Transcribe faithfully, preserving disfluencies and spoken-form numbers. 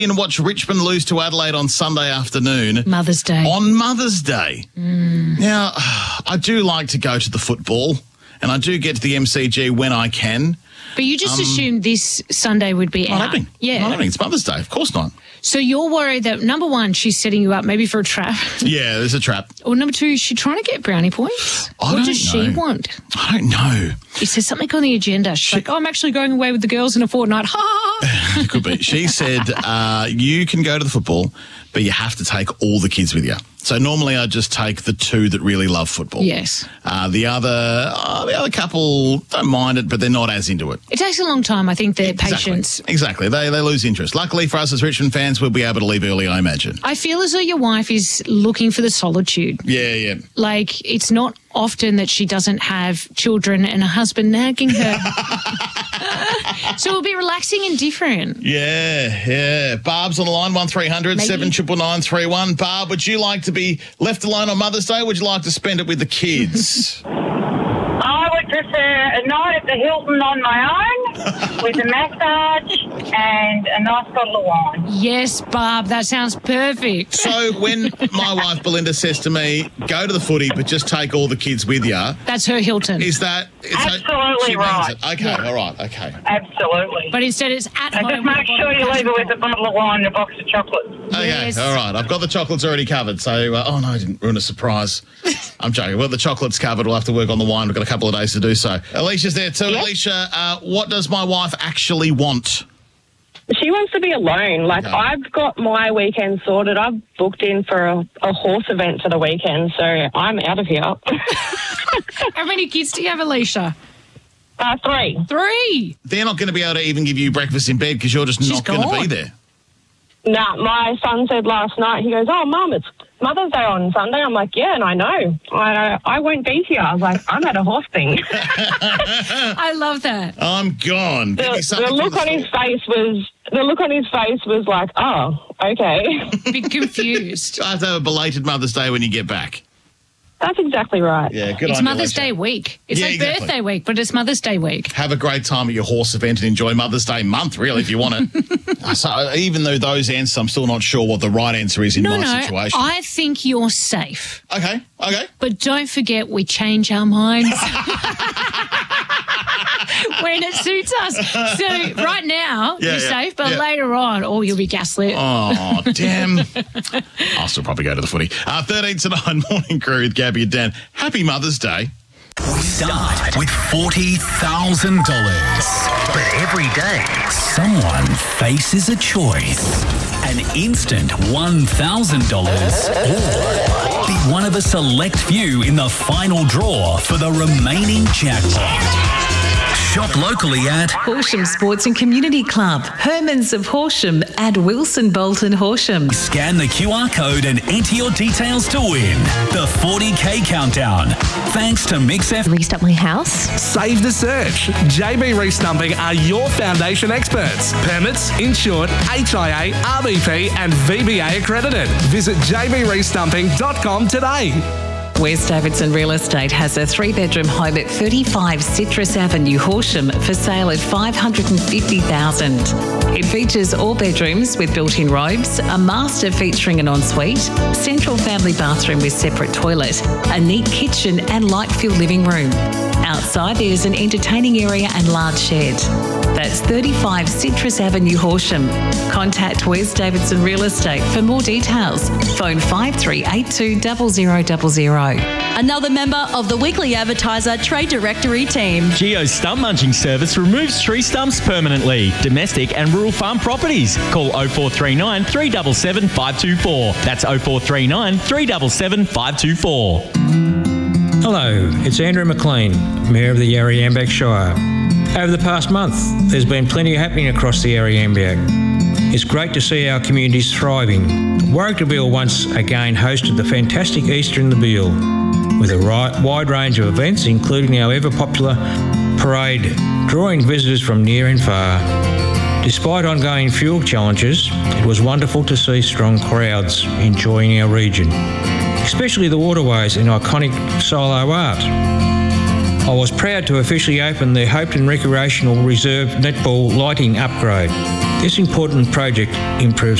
And watch Richmond lose to Adelaide on Sunday afternoon. Mother's Day. On Mother's Day. Mm. Now, I do like to go to the football, and I do get to the M C G when I can. But you just um, assumed this Sunday would be not out. happening. Yeah. Not happening. It's Mother's Day. Of course not. So you're worried that, number one, she's setting you up maybe for a trap. Yeah, there's a trap. Or number two, is she trying to get brownie points? I what don't does she know. want? I don't know. Is there something on the agenda? She's She- like, oh, I'm actually going away with the girls in a fortnight. Ha ha. Could be. She said, uh, you can go to the football, but you have to take all the kids with you. So normally I just take the two that really love football. Yes. Uh, the other uh, the other couple don't mind it, but they're not as into it. It takes a long time, I think, their Exactly. patience. Exactly. They, they lose interest. Luckily for us as Richmond fans, we'll be able to leave early, I imagine. I feel as though your wife is looking for the solitude. Yeah, yeah. Like, it's not often that she doesn't have children and a husband nagging her. So it'll be relaxing and different. Yeah, yeah. Barb's on the line, one three hundred seven nine nine nine three one. Barb, would you like to be left alone on Mother's Day, or would you like to spend it with the kids? I would prefer a night at the Hilton on my own with a massage and a nice bottle of wine. Yes, Barb, that sounds perfect. So when my wife Belinda says to me, go to the footy, but just take all the kids with you, That's her Hilton. is that... Is Absolutely that, she means right. it. Okay, all right, okay. Absolutely. But instead it's at And home. just with a make bottle sure of you leave it with Coke. a bottle of wine and a box of chocolates. Okay, Yes. all right. I've got the chocolates already covered. So, uh, oh no, I didn't ruin a surprise. I'm joking. Well, the chocolate's covered. We'll have to work on the wine. We've got a couple of days to do so. Alicia's there too. Yep. Alicia, uh, what does my wife actually want? She wants to be alone. Like, Okay. I've got my weekend sorted. I've booked in for a, a horse event for the weekend, so I'm out of here. How many kids do you have, Alicia? uh, three. Three. They're not going to be able to even give you breakfast in bed because you're just She's not going to gone. be there. Nah, my son said last night, he goes, oh, Mum, it's Mother's Day on Sunday. I'm like, yeah, and I know. I, I won't be here. I was like, I'm at a horse thing. I love that. I'm gone. Give me the, something the from look the on his store. face was... The look on his face was like, oh, okay. Be confused. I have to have a belated Mother's Day when you get back. That's exactly right. Yeah, good It's on you, Mother's Alicia. Day week. It's Yeah, like exactly. birthday week, but it's Mother's Day week. Have a great time at your horse event and enjoy Mother's Day month, really, if you want it. So even though those answers, I'm still not sure what the right answer is in No, my no, situation. I think you're safe. Okay, okay. But don't forget, we change our minds when it suits us. So right now, Yeah, you're yeah, safe, but yeah. later on, oh, you'll be gaslit. Oh, damn. I'll still probably go to the footy. Uh, thirteen to nine Morning Crew with Gabby and Dan. Happy Mother's Day. We start with forty thousand dollars. But every day, someone faces a choice. An instant one thousand dollars or be one of a select few in the final draw for the remaining jackpot. Shop locally at Horsham Sports and Community Club, Hermans of Horsham and Wilson Bolton Horsham. Scan the Q R code and enter your details to win the forty K countdown. Thanks to Mix F. Restart my house. Save the search. J B Restumping are your foundation experts. Permits, insured, H I A, R B P and V B A accredited. Visit j b restumping dot com today. West Davidson Real Estate has a three-bedroom home at thirty-five Citrus Avenue, Horsham, for sale at five hundred fifty thousand dollars. It features all bedrooms with built-in robes, a master featuring an ensuite, central family bathroom with separate toilet, a neat kitchen and light-filled living room. Outside, there's an entertaining area and large shed. That's thirty-five Citrus Avenue, Horsham. Contact West Davidson Real Estate for more details. Phone five three eight two zero zero zero zero. Another member of the Weekly Advertiser Trade Directory team. Geo's stump munching service removes tree stumps permanently. Domestic and rural farm properties. Call oh four three nine, three seven seven, five two four. That's oh four three nine, three seven seven, five two four. Hello, it's Andrew McLean, Mayor of the Yarra-Yambiack Shire. Over the past month, there's been plenty happening across the Yarra-Yambiack. It's great to see our communities thriving. Warragtabeel once again hosted the fantastic Easter in the Beale, with a ri- wide range of events, including our ever-popular parade, drawing visitors from near and far. Despite ongoing fuel challenges, it was wonderful to see strong crowds enjoying our region, especially the waterways and iconic solo art. I was proud to officially open the Hopeton Recreational Reserve netball lighting upgrade. This important project improves